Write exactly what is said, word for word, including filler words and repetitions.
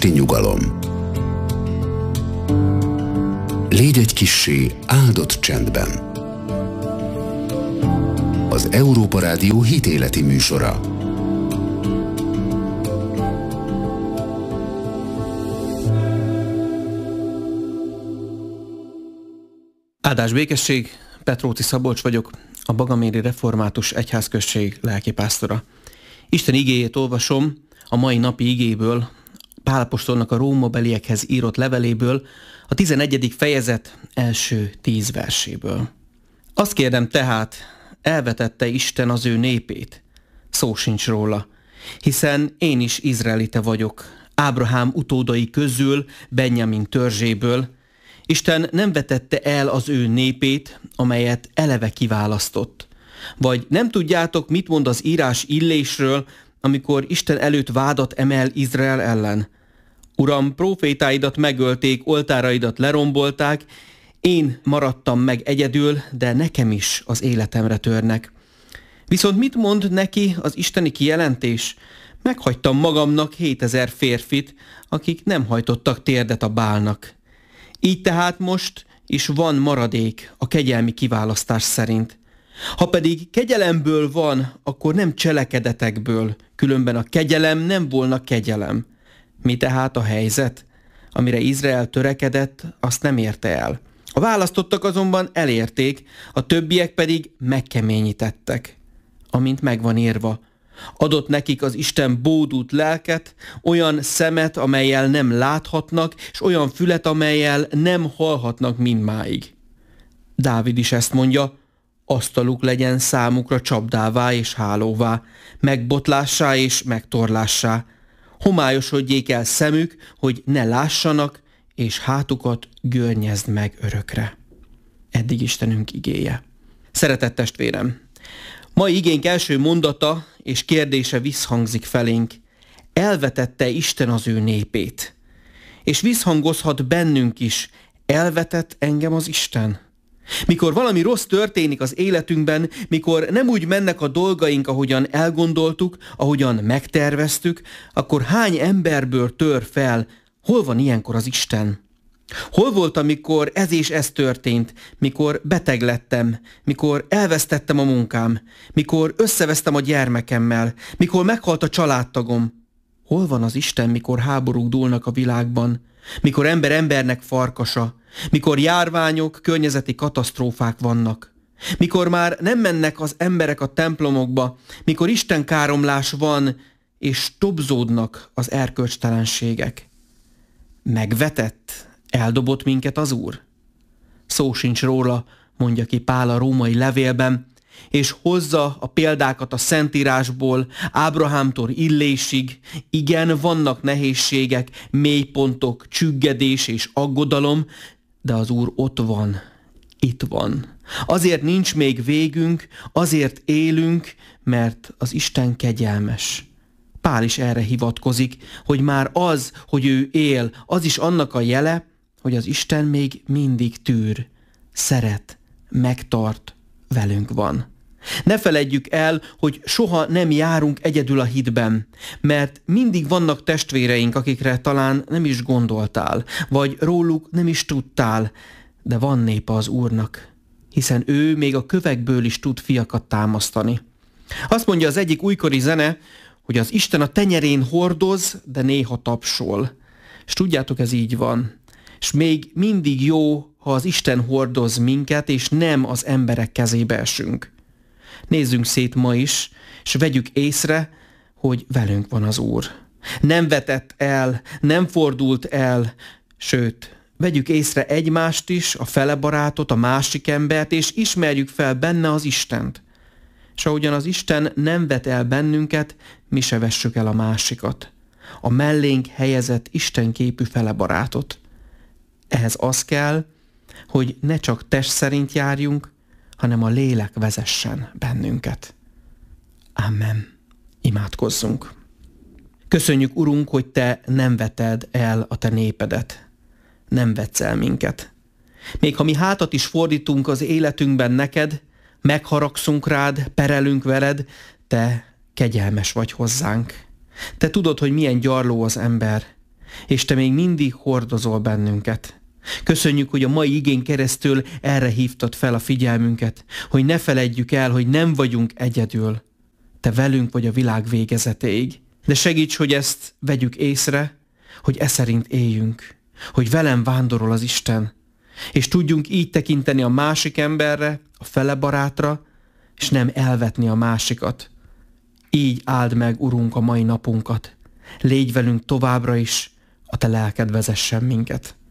esti nyugalom. Légy egy kissé áldott csendben. Az Európa Rádió hitéleti műsora. Áldás békesség, Petróci Szabolcs vagyok, a Bagaméri Református Egyházközség lelkipásztora. Isten igéjét olvasom a mai napi igéből, Pál apostolnak a rómabeliekhez írott leveléből, a tizenegyedik fejezet első tíz verséből. Azt kérdem tehát, elvetette Isten az ő népét? Szó sincs róla, hiszen én is izraelite vagyok, Ábrahám utódai közül, Benjamin törzséből. Isten nem vetette el az ő népét, amelyet eleve kiválasztott. Vagy nem tudjátok, mit mond az írás Illésről, amikor Isten előtt vádat emel Izrael ellen? Uram, prófétáidat megölték, oltáraidat lerombolták, én maradtam meg egyedül, de nekem is az életemre törnek. Viszont mit mond neki az isteni kijelentés? Meghagytam magamnak hétezer férfit, akik nem hajtottak térdet a Bálnak. Így tehát most is van maradék a kegyelmi kiválasztás szerint. Ha pedig kegyelemből van, akkor nem cselekedetekből, különben a kegyelem nem volna kegyelem. Mi tehát a helyzet? Amire Izrael törekedett, azt nem érte el. A választottak azonban elérték, a többiek pedig megkeményítettek. Amint megvan írva, adott nekik az Isten bódult lelket, olyan szemet, amellyel nem láthatnak, és olyan fület, amellyel nem hallhatnak mindmáig. Dávid is ezt mondja, asztaluk legyen számukra csapdává és hálóvá, megbotlássá és megtorlássá. Homályosodjék el szemük, hogy ne lássanak, és hátukat görnyezd meg örökre. Eddig Istenünk igéje. Szeretett testvérem! Mai igénk első mondata és kérdése visszhangzik felénk. Elvetette Isten az ő népét. És visszhangozhat bennünk is. Elvetett engem az Isten? Mikor valami rossz történik az életünkben, mikor nem úgy mennek a dolgaink, ahogyan elgondoltuk, ahogyan megterveztük, akkor hány emberből tör fel, hol van ilyenkor az Isten? Hol volt, amikor ez és ez történt, mikor beteg lettem, mikor elvesztettem a munkám, mikor összevesztem a gyermekemmel, mikor meghalt a családtagom? Hol van az Isten, mikor háborúk dúlnak a világban, mikor ember embernek farkasa, mikor járványok, környezeti katasztrófák vannak, mikor már nem mennek az emberek a templomokba, mikor istenkáromlás van, és tobzódnak az erkölcstelenségek? Megvetett, eldobott minket az Úr? Szó sincs róla, mondja ki Pál a római levélben, és hozza a példákat a Szentírásból, Ábrahámtól Illésig. Igen, vannak nehézségek, mélypontok, csüggedés és aggodalom, de az Úr ott van, itt van. Azért nincs még végünk, azért élünk, mert az Isten kegyelmes. Pál is erre hivatkozik, hogy már az, hogy ő él, az is annak a jele, hogy az Isten még mindig tűr, szeret, megtart, velünk van. Ne feledjük el, hogy soha nem járunk egyedül a hitben, mert mindig vannak testvéreink, akikre talán nem is gondoltál, vagy róluk nem is tudtál, de van népe az Úrnak, hiszen ő még a kövekből is tud fiakat támasztani. Azt mondja az egyik újkori zene, hogy az Isten a tenyerén hordoz, de néha tapsol. És tudjátok, ez így van. És még mindig jó, ha az Isten hordoz minket, és nem az emberek kezébe esünk. Nézzünk szét ma is, és vegyük észre, hogy velünk van az Úr. Nem vetett el, nem fordult el, sőt, vegyük észre egymást is, a fele barátot, a másik embert, és ismerjük fel benne az Istent. És ahogyan az Isten nem vet el bennünket, mi se vessük el a másikat. A mellénk helyezett istenképű fele barátot. Ehhez az kell, hogy ne csak test szerint járjunk, hanem a lélek vezessen bennünket. Amen. Imádkozzunk. Köszönjük, Urunk, hogy Te nem veted el a Te népedet. Nem vetsz el minket. Még ha mi hátat is fordítunk az életünkben neked, megharagszunk rád, perelünk veled, Te kegyelmes vagy hozzánk. Te tudod, hogy milyen gyarló az ember. és Te még mindig hordozol bennünket. Köszönjük, hogy a mai igén keresztül erre hívtad fel a figyelmünket, hogy ne feledjük el, hogy nem vagyunk egyedül. Te velünk vagy a világ végezetéig. De segíts, hogy ezt vegyük észre, hogy e szerint éljünk, hogy velem vándorol az Isten, és tudjunk így tekinteni a másik emberre, a fele barátra, és nem elvetni a másikat. Így áld meg, Urunk, a mai napunkat. Légy velünk továbbra is, a Te lelked vezessen minket.